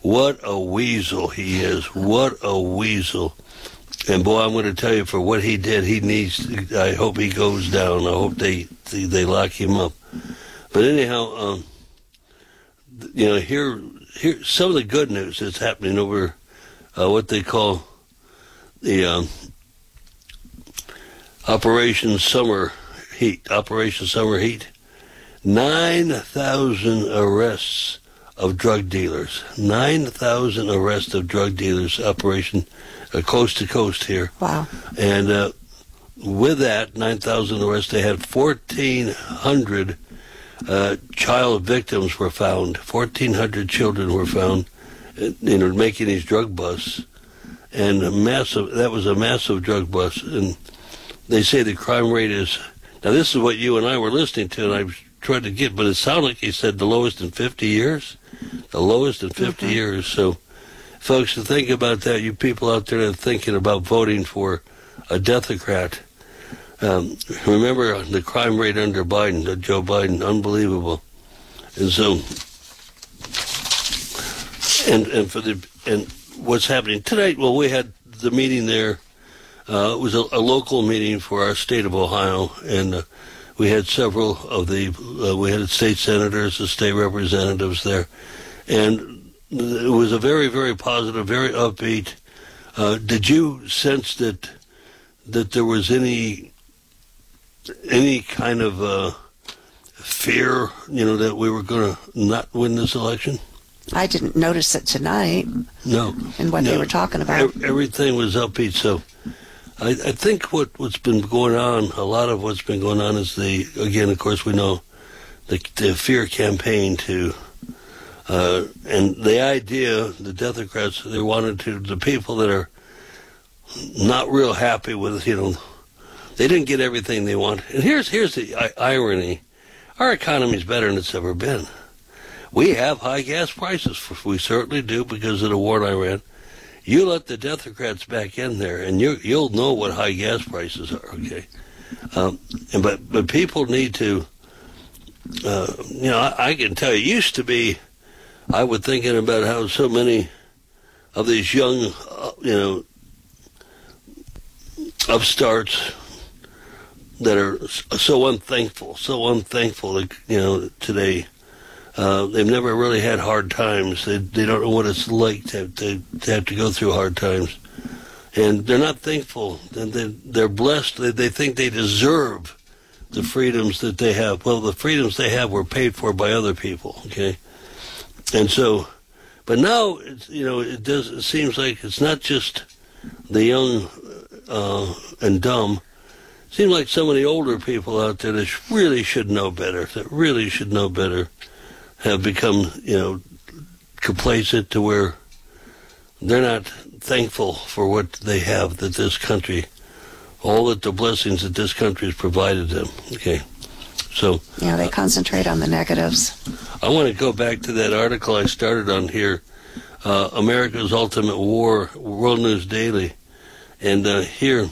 What a weasel he is. What a weasel. And boy, I'm going to tell you, for what he did, I hope he goes down. I hope they lock him up. But anyhow, here some of the good news that's happening over what they call the Operation Summer Heat. 9,000 arrests of drug dealers. 9,000 arrests of drug dealers. Operation coast to coast here. Wow. And with that 9,000 arrests, they had 1,400 child victims were found. 1,400 children were found, making these drug busts. And that was a massive drug bust. And they say the crime rate is, now this is what you and I were listening to, and I tried to get, but it sounded like he said the lowest in 50 years. The lowest in 50 years. So, folks, to think about that, you people out there that are thinking about voting for a Democrat, remember the crime rate under Biden, Joe Biden, unbelievable. And so, and what's happening tonight? Well, we had the meeting there. It was a local meeting for our state of Ohio, and we had several of we had state senators, the state representatives there, and it was a very, very positive, very upbeat. Did you sense that there was any kind of fear, that we were going to not win this election? I didn't notice it tonight. No. And what they were talking about. Everything was upbeat. So I think what's been going on, a lot of what's been going on is again, of course, we know the fear campaign and the idea, the Democrats, they wanted the people that are not real happy with, they didn't get everything they want. And here's the irony. Our economy's better than it's ever been. We have high gas prices. We certainly do because of the war in Iran. You let the Democrats back in there, and you'll know what high gas prices are, okay? But people need to, I can tell you, it used to be, I was thinking about how so many of these young, upstarts that are so unthankful today. They've never really had hard times. They don't know what it's like to have to go through hard times. And they're not thankful. They're blessed. They think they deserve the freedoms that they have. Well, the freedoms they have were paid for by other people, okay? And so, but now, it seems like it's not just the young and dumb. It seems like some of the older people out there that really should know better, have become, complacent to where they're not thankful for what they have, that this country, all that the blessings that this country has provided them. Okay, so yeah, they concentrate on the negatives. I want to go back to that article I started on here, America's Ultimate War, World News Daily, and here.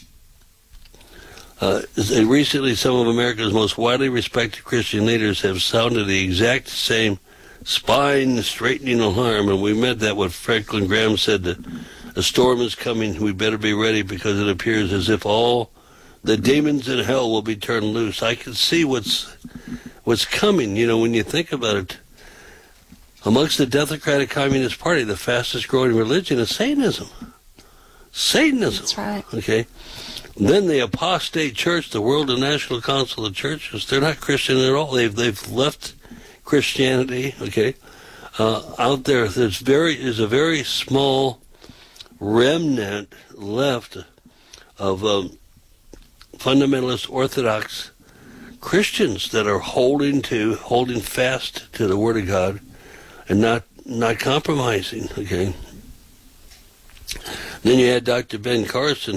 Recently, some of America's most widely respected Christian leaders have sounded the exact same spine-straightening alarm, and we met that what Franklin Graham said, that a storm is coming, we better be ready, because it appears as if all the demons in hell will be turned loose. I can see what's coming, when you think about it. Amongst the Democratic Communist Party, the fastest growing religion is Satanism. That's right. Okay. Then the apostate church, the World and National Council of Churches, they're not Christian at all. They've left Christianity, okay? Out there, there's a very small remnant left of fundamentalist Orthodox Christians that are holding fast to the Word of God and not compromising, okay? Then you had Dr. Ben Carson.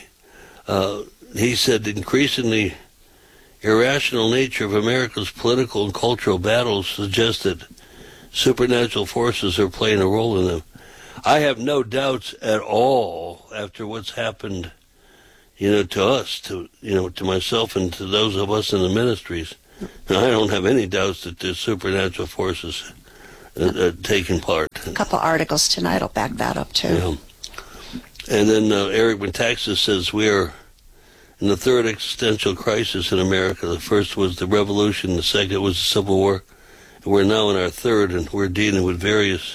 He said the increasingly irrational nature of America's political and cultural battles suggests that supernatural forces are playing a role in them. I have no doubts at all after what's happened, to us, to myself and to those of us in the ministries. And I don't have any doubts that there's supernatural forces taking part. A couple articles tonight will back that up, too. Yeah. And then Eric Metaxas says we are in the third existential crisis in America. The first was the revolution, the second was the Civil War. And we're now in our third, and we're dealing with various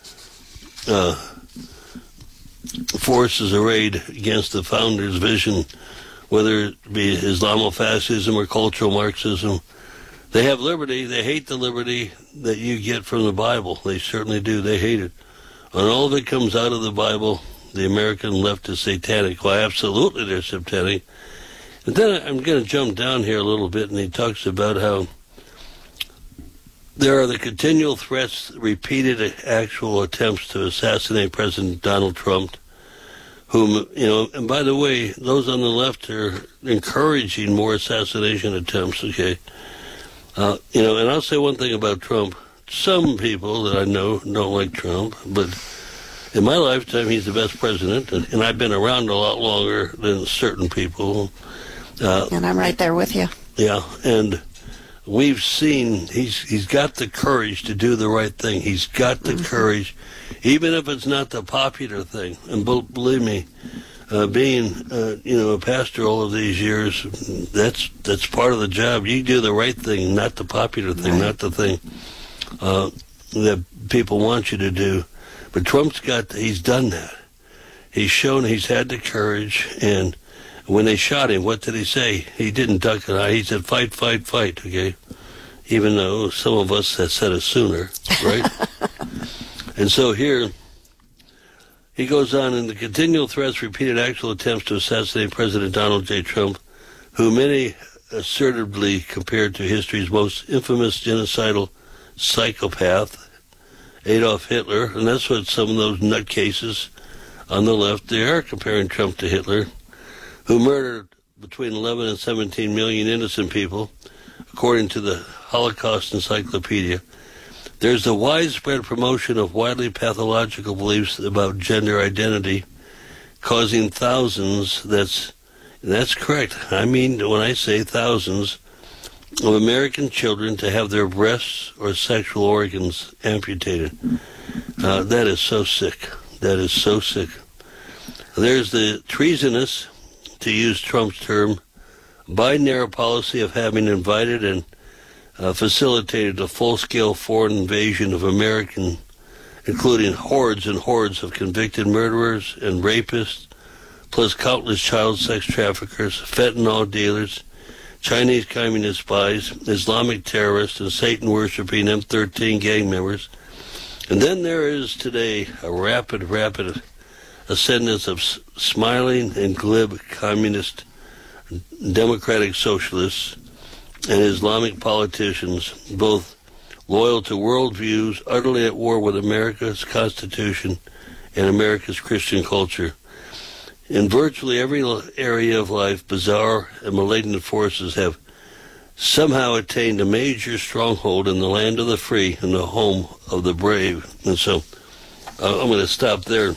forces arrayed against the founders' vision, whether it be Islamofascism or cultural Marxism. They have liberty. They hate the liberty that you get from the Bible. They certainly do. They hate it. And all of it comes out of the Bible. The American left is satanic. Well, absolutely they're satanic. But then I'm going to jump down here a little bit, and he talks about how there are the continual threats, repeated actual attempts to assassinate President Donald Trump, whom, and by the way, those on the left are encouraging more assassination attempts, okay? And I'll say one thing about Trump. Some people that I know don't like Trump, but in my lifetime, he's the best president, and I've been around a lot longer than certain people. And I'm right there with you. Yeah, and we've seen he's got the courage to do the right thing. He's got the courage, even if it's not the popular thing. And believe me, being a pastor all of these years, that's part of the job. You do the right thing, not the popular thing, right. Not the thing that people want you to do. But Trump's he's done that. He's shown he's had the courage, and when they shot him, what did he say? He didn't duck an eye. He said, fight, fight, fight, okay? Even though some of us had said it sooner, right? And so here, he goes on, in the continual threats, repeated actual attempts to assassinate President Donald J. Trump, who many assertively compared to history's most infamous genocidal psychopath, Adolf Hitler, and that's what some of those nutcases on the left, they are comparing Trump to Hitler, who murdered between 11 and 17 million innocent people, according to the Holocaust Encyclopedia. There's the widespread promotion of widely pathological beliefs about gender identity, causing thousands, that's correct, I mean when I say thousands, of American children to have their breasts or sexual organs amputated. That is so sick. That is so sick. There's the treasonous, to use Trump's term, Biden-era policy of having invited and facilitated a full-scale foreign invasion of American, including hordes and hordes of convicted murderers and rapists, plus countless child sex traffickers, fentanyl dealers, Chinese communist spies, Islamic terrorists, and Satan-worshipping M13 gang members. And then there is today a rapid ascendance of smiling and glib communist, democratic socialists, and Islamic politicians, both loyal to worldviews, utterly at war with America's Constitution and America's Christian culture. In virtually every area of life, bizarre and malignant forces have somehow attained a major stronghold in the land of the free and the home of the brave. And so I'm going to stop there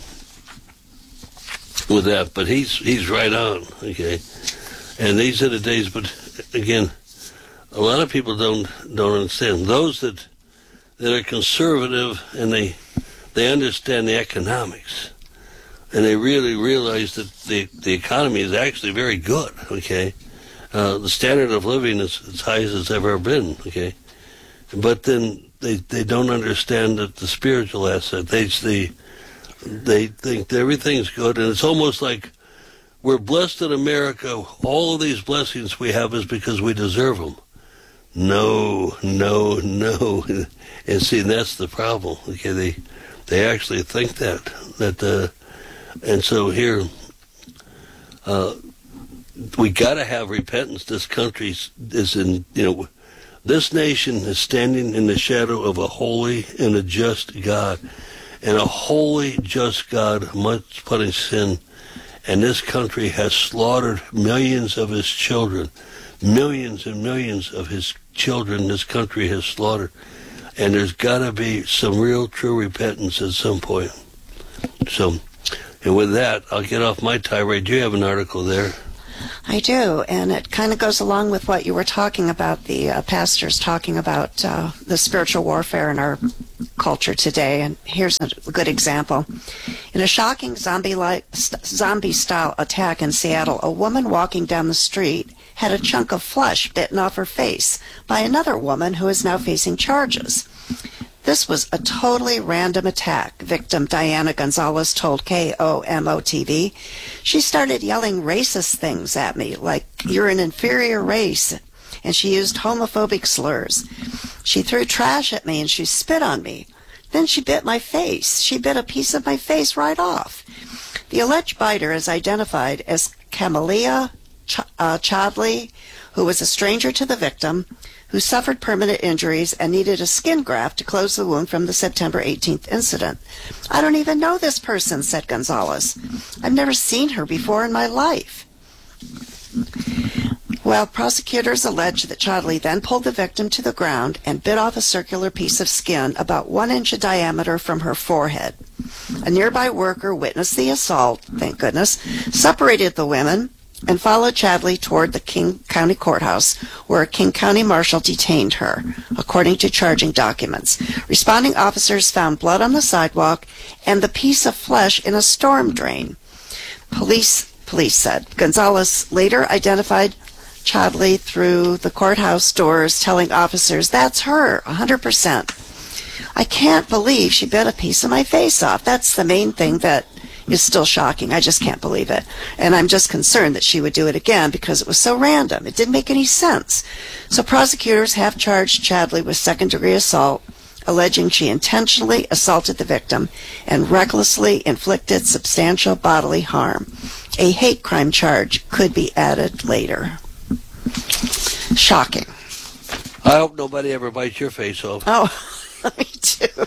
with that, but he's right on, okay? And these are the days, but again, a lot of people don't understand. Those that are conservative and they understand the economics, and they really realize that the economy is actually very good, okay? The standard of living is as high as it's ever been, okay? But then they don't understand the spiritual aspect. They think that everything's good, and it's almost like we're blessed in America. All of these blessings we have is because we deserve them. No. And see, that's the problem, okay? They actually think that and so here, we got to have repentance. This country is in, this nation is standing in the shadow of a holy and a just God. And a holy, just God must punish sin. And this country has slaughtered millions of his children. Millions and millions of his children this country has slaughtered. And there's got to be some real, true repentance at some point. So, and with that, I'll get off my tirade. Do you have an article there? I do, and it kind of goes along with what you were talking about, the pastors talking about the spiritual warfare in our culture today, and here's a good example. In a shocking zombie-style attack in Seattle, a woman walking down the street had a chunk of flesh bitten off her face by another woman who is now facing charges. This was a totally random attack, victim Diana Gonzalez told KOMO-TV. She started yelling racist things at me, like, "You're an inferior race," and she used homophobic slurs. She threw trash at me and she spit on me. Then she bit my face. She bit a piece of my face right off. The alleged biter is identified as Camelia Chadley, who was a stranger to the victim, who suffered permanent injuries and needed a skin graft to close the wound from the September 18th incident. "I don't even know this person," said Gonzalez. "I've never seen her before in my life." Well, prosecutors allege that Chadley then pulled the victim to the ground and bit off a circular piece of skin about 1 inch in diameter from her forehead. A nearby worker witnessed the assault, thank goodness, separated the women, and followed Chadley toward the King County Courthouse, where a King County marshal detained her, according to charging documents. Responding officers found blood on the sidewalk and the piece of flesh in a storm drain. Police said. Gonzalez later identified Chadley through the courthouse doors, telling officers, "That's her, 100%. I can't believe she bit a piece of my face off." That's the main thing that is still shocking. I just can't believe it. And I'm just concerned that she would do it again because it was so random. It didn't make any sense. So prosecutors have charged Chadley with second-degree assault, alleging she intentionally assaulted the victim and recklessly inflicted substantial bodily harm. A hate crime charge could be added later. Shocking. I hope nobody ever bites your face off. Oh, me too.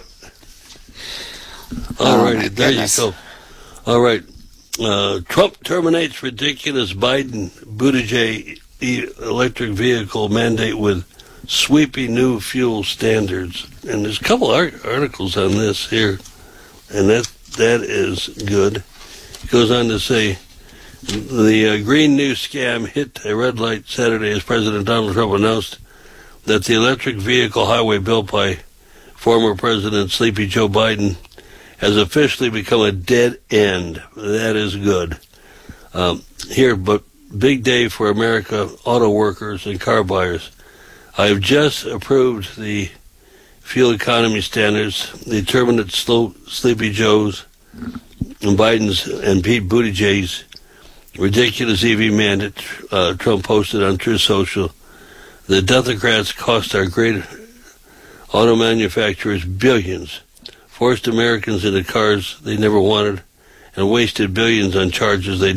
All righty, there you go. All right. Trump terminates ridiculous Biden-Buttigieg electric vehicle mandate with sweeping new fuel standards. And there's a couple articles on this here, and that is good. It goes on to say, the Green New scam hit a red light Saturday as President Donald Trump announced that the electric vehicle highway built by former President Sleepy Joe Biden has officially become a dead end. That is good. But big day for America auto workers and car buyers. I have just approved the fuel economy standards, the determined that Sleepy Joe's and Biden's and Pete Buttigieg's ridiculous EV mandate, Trump posted on Truth Social. The Democrats cost our great auto manufacturers billions, forced Americans into cars they never wanted, and wasted billions on chargers that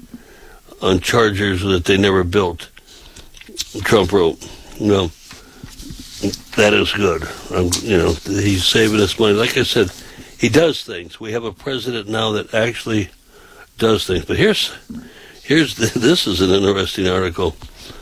they never built. Trump wrote, "No, that is good. He's saving us money." Like I said, he does things. We have a president now that actually does things. But this is an interesting article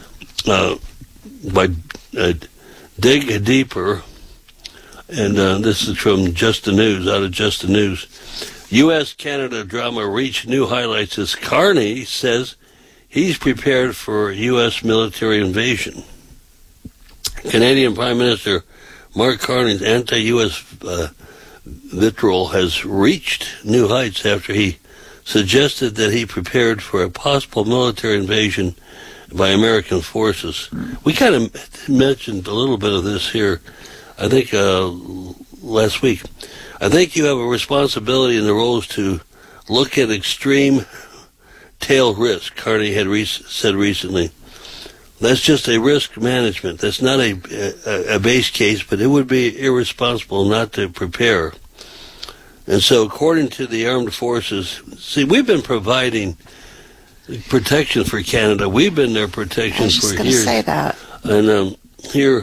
by Dig Deeper, and this is from Just the News, out of Just the News. U.S.-Canada drama reached new highlights as Carney says he's prepared for U.S. military invasion. Canadian Prime Minister Mark Carney's anti-U.S. vitriol has reached new heights after he suggested that he prepared for a possible military invasion by American forces. We kind of mentioned a little bit of this here, I think, last week. I think you have a responsibility in the roles to look at extreme tail risk, Carney had said recently. That's just a risk management. That's not a base case, but it would be irresponsible not to prepare. And so, according to the armed forces, see, we've been providing protection for Canada. We've been their protection for years. I was just going to say that. And here,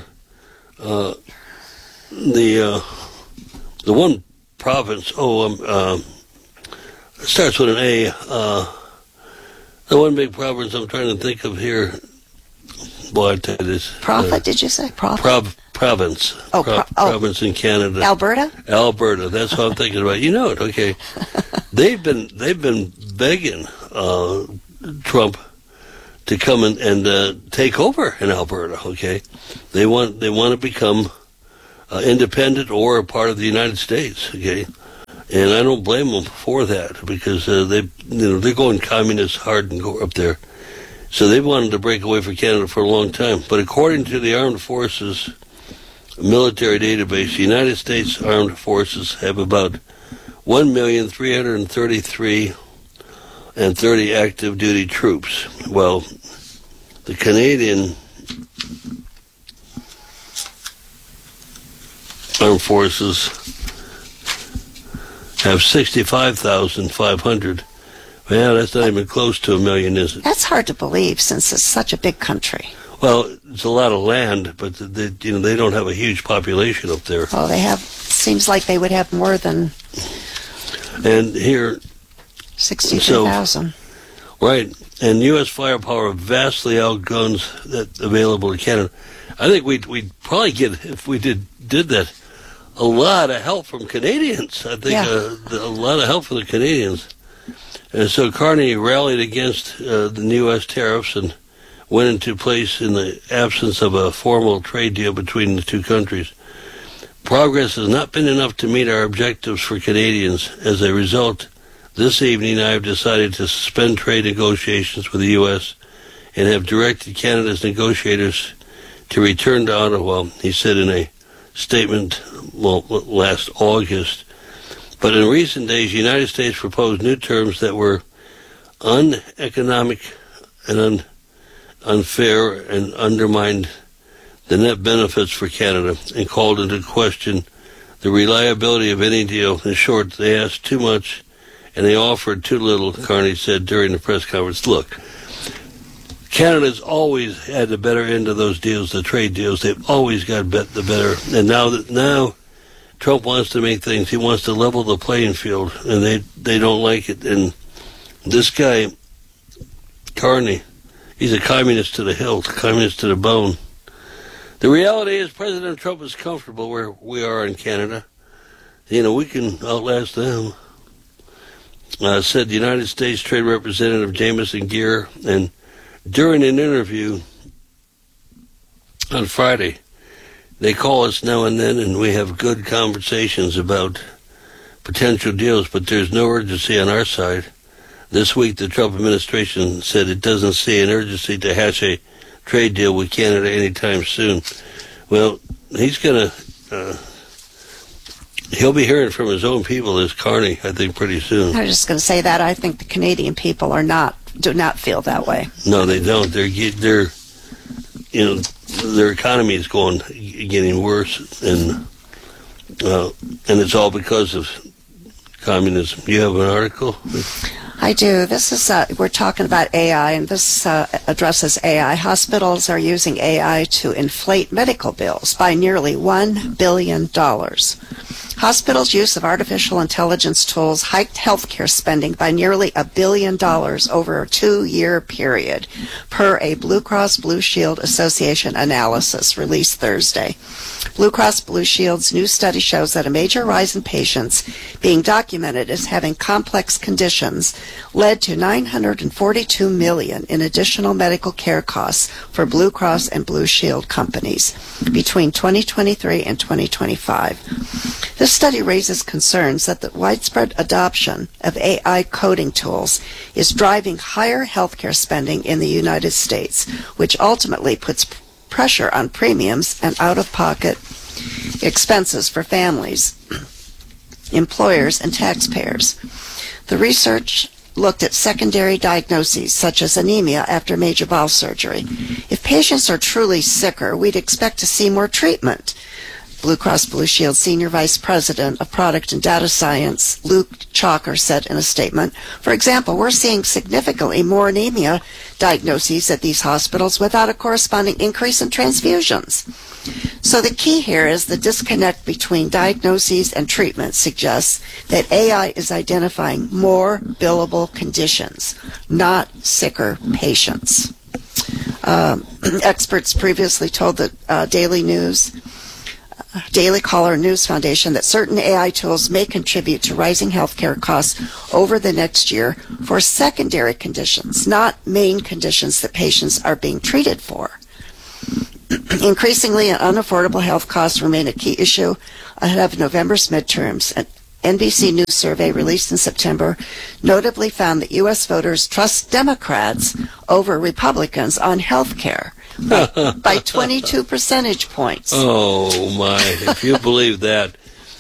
the one province, it starts with an A. The one big province I'm trying to think of here, boy, I tell you this. Did you say profit? Province. Province in Canada. Alberta? Alberta. That's what I'm thinking about. You know it, okay. They've been begging Trump to come and take over in Alberta, okay? They want to become independent or a part of the United States. Okay, and I don't blame them for that because they're going communist hard and go up there. So they wanted to break away from Canada for a long time. But according to the Armed Forces military database, the United States Armed Forces have about 1,333,030 active duty troops. Well, the Canadian Armed Forces have 65,500. Well, that's not even close to 1 million, is it? That's hard to believe since it's such a big country. Well, it's a lot of land, but they don't have a huge population up there. Oh, they have. Seems like they would have more than. And here, 63,000. Right, and U.S. firepower vastly outguns that available to Canada. I think we'd probably get, if we did that, a lot of help from Canadians. I think a lot of help from the Canadians. And so Carney rallied against the U.S. tariffs and went into place in the absence of a formal trade deal between the two countries. Progress has not been enough to meet our objectives for Canadians. As a result, this evening I have decided to suspend trade negotiations with the U.S. and have directed Canada's negotiators to return to Ottawa, he said in a statement last August. But in recent days, the United States proposed new terms that were uneconomic and unfair and undermined the net benefits for Canada and called into question the reliability of any deal. In short, they asked too much and they offered too little, Carney said during the press conference. Look, Canada's always had the better end of those deals, the trade deals. They've always got the better. And now Trump wants to make things, he wants to level the playing field, and they don't like it. And this guy, Carney, he's a communist to the hilt, communist to the bone. The reality is President Trump is comfortable where we are in Canada. We can outlast them. Said the United States Trade Representative Jameson Geer, and during an interview on Friday, they call us now and then, and we have good conversations about potential deals, but there's no urgency on our side. This week, the Trump administration said it doesn't see an urgency to hatch a trade deal with Canada anytime soon. Well, he's going to... he'll be hearing from his own people, this Carney, I think, pretty soon. I was just going to say that. I think the Canadian people do not feel that way. No, they don't. They're their economy is getting worse, and it's all because of communism. You have an article? I do. This is we're talking about AI, and this addresses AI. Hospitals are using AI to inflate medical bills by nearly $1 billion. Hospitals' use of artificial intelligence tools hiked healthcare spending by nearly $1 billion over a 2-year period, per a Blue Cross Blue Shield Association analysis released Thursday. Blue Cross Blue Shield's new study shows that a major rise in patients being documented as having complex conditions led to $942 million in additional medical care costs for Blue Cross and Blue Shield companies between 2023 and 2025. This study raises concerns that the widespread adoption of AI coding tools is driving higher healthcare spending in the United States, which ultimately puts pressure on premiums and out-of-pocket expenses for families, employers, and taxpayers. The research looked at secondary diagnoses such as anemia after major bowel surgery. If patients are truly sicker, we'd expect to see more treatment. Blue Cross Blue Shield Senior Vice President of Product and Data Science, Luke Chalker, said in a statement, for example, we're seeing significantly more anemia diagnoses at these hospitals without a corresponding increase in transfusions. So the key here is the disconnect between diagnoses and treatment suggests that AI is identifying more billable conditions, not sicker patients. Experts previously told the Daily Caller News Foundation that certain AI tools may contribute to rising healthcare costs over the next year for secondary conditions, not main conditions that patients are being treated for. Increasingly, unaffordable health costs remain a key issue ahead of November's midterms. An NBC News survey released in September notably found that U.S. voters trust Democrats over Republicans on health care by 22 percentage points. Oh, my. If you believe that,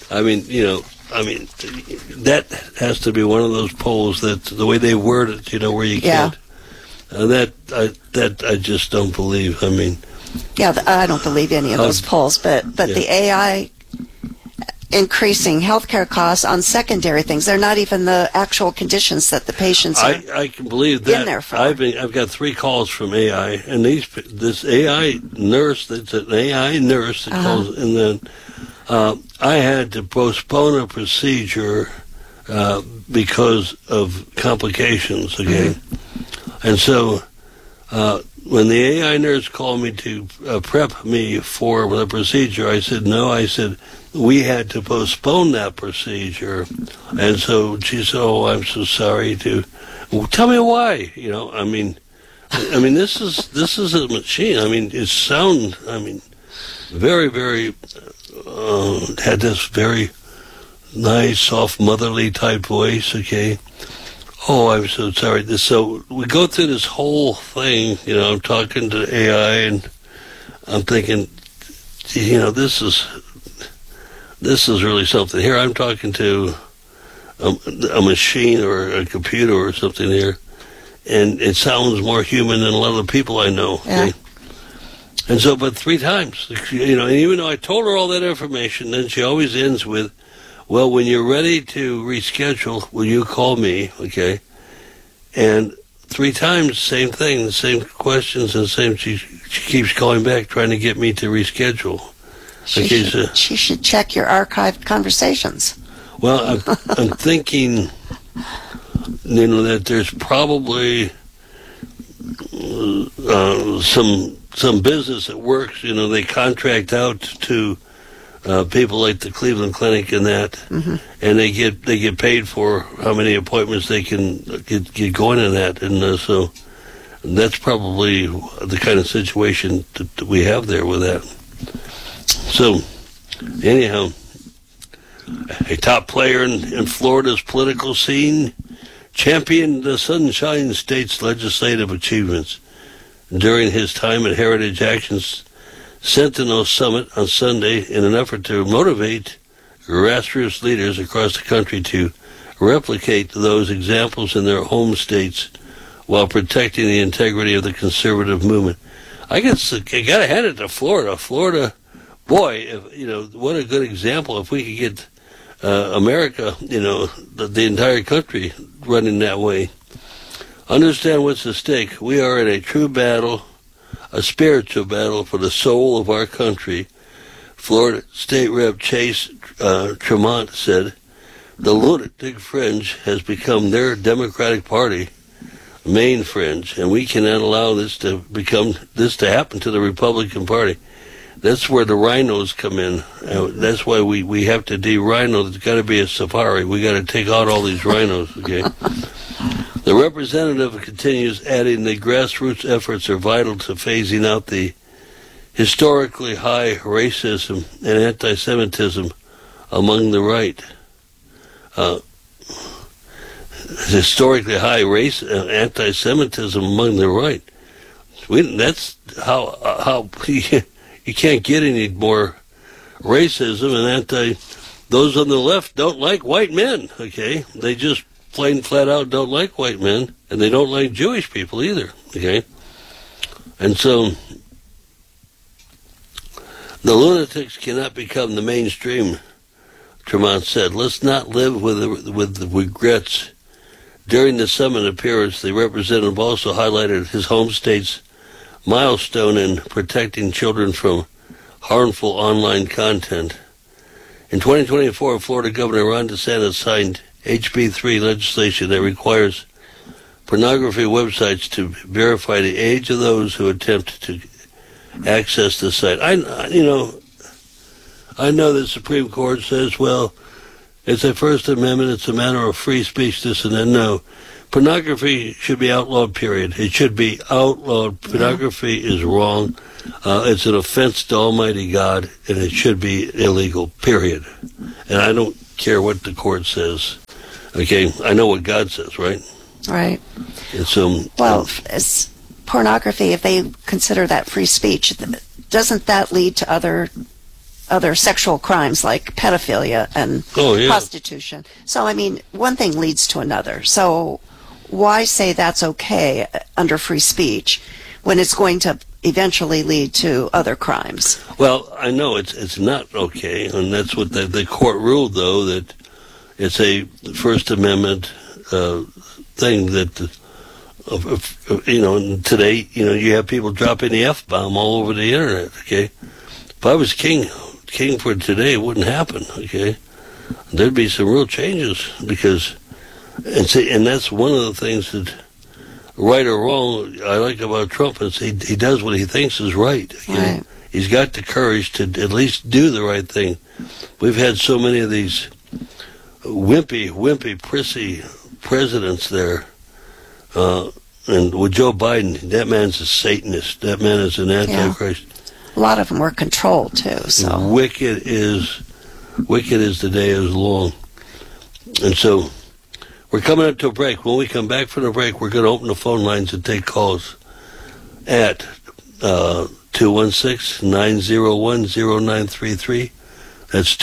that has to be one of those polls that the way they word it, where you can't. That I just don't believe. I don't believe any of those polls, but the AI increasing healthcare costs on secondary things. They're not even the actual conditions that the patients are I can believe that. in there for. I've got 3 calls from AI, and this AI nurse, that's an AI nurse that calls, and then I had to postpone a procedure because of complications, okay? And so when the AI nurse called me to prep me for the procedure, I said no. I said we had to postpone that procedure. And so she said, oh, I'm so sorry well, tell me why. This is a machine. It sound, very, very, had this very nice, soft, motherly type voice, okay? Oh, I'm so sorry. So we go through this whole thing, I'm talking to AI, and I'm thinking, this is really something. Here I'm talking to a machine or a computer or something here, and it sounds more human than a lot of the people I know. Yeah. Okay? And so, but 3 times, and even though I told her all that information, then she always ends with, well, when you're ready to reschedule, will you call me, okay? And 3 times, same thing, the same questions, and she keeps calling back, trying to get me to reschedule. She should check your archived conversations. Well, I'm thinking, that there's probably some business that works. They contract out to people like the Cleveland Clinic and that, and they get paid for how many appointments they can get going in that, and so that's probably the kind of situation that we have there with that. So, anyhow, a top player in Florida's political scene championed the Sunshine State's legislative achievements during his time at Heritage Action's Sentinel Summit on Sunday in an effort to motivate grassroots leaders across the country to replicate those examples in their home states while protecting the integrity of the conservative movement. I guess I got to hand it to Florida. Florida, boy, what a good example. If we could get America, the entire country running that way. Understand what's at stake. We are in a true battle, a spiritual battle for the soul of our country. Florida State Rep Chase Tremont said, the lunatic fringe has become their Democratic Party main fringe, and we cannot allow this to happen to the Republican Party. That's where the rhinos come in. That's why we have to de-rhino. There's got to be a safari. We got to take out all these rhinos, okay? The representative continues, adding the grassroots efforts are vital to phasing out the historically high racism and anti-Semitism among the right. Historically high anti-Semitism among the right. That's how you can't get any more racism, and those on the left don't like white men, okay? They just plain flat out don't like white men, and they don't like Jewish people either, okay? And so the lunatics cannot become the mainstream, Tremont said. Let's not live with the regrets. During the summit appearance, the representative also highlighted his home state's milestone in protecting children from harmful online content. In 2024, Florida Governor Ron DeSantis signed HB 3 legislation that requires pornography websites to verify the age of those who attempt to access the site. I know the Supreme Court says, well, it's a First Amendment, it's a matter of free speech, this and that. No. Pornography should be outlawed, period. It should be outlawed. Pornography is wrong. It's an offense to Almighty God, and it should be illegal, period. And I don't care what the court says. Okay, I know what God says, right? Right. And so, Well, as pornography, if they consider that free speech, doesn't that lead to other sexual crimes like pedophilia and prostitution? So, I mean, one thing leads to another. So why say that's okay under free speech when it's going to eventually lead to other crimes? Well, I know it's not okay, and that's what the court ruled, though, that it's a First Amendment thing that, today, you have people dropping the F-bomb all over the internet, okay? If I was king for today, it wouldn't happen, okay? There'd be some real changes because, and that's one of the things that, right or wrong, I like about Trump is he does what he thinks is right. Okay? Right. He's got the courage to at least do the right thing. We've had so many of these wimpy, prissy presidents there. And with Joe Biden, that man's a Satanist. That man is an Antichrist. Yeah. A lot of them were controlled, too. So Wicked is the day is long. And so we're coming up to a break. When we come back from the break, we're going to open the phone lines and take calls at 216-901-0933. That's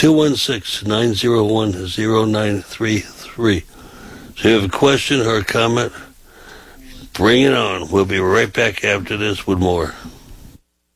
216-901-0933. So if you have a question or a comment, bring it on. We'll be right back after this with more.